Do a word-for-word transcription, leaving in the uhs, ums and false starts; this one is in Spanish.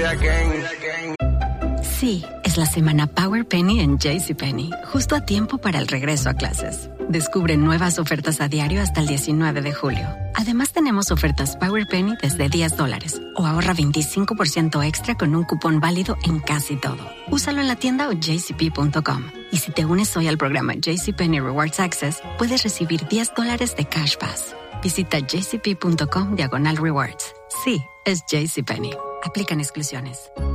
Sí, es la semana Power Penny en JCPenney, justo a tiempo para el regreso a clases. Descubre nuevas ofertas a diario hasta el diecinueve de julio. Además, tenemos ofertas Power Penny desde diez dólares o ahorra veinticinco por ciento extra con un cupón válido en casi todo. Úsalo en la tienda o j c p punto com. Y si te unes hoy al programa JCPenney Rewards Access, puedes recibir diez dólares de Cash Pass. Visita j c p punto com diagonal rewards. Sí, es JCPenney. Aplican exclusiones.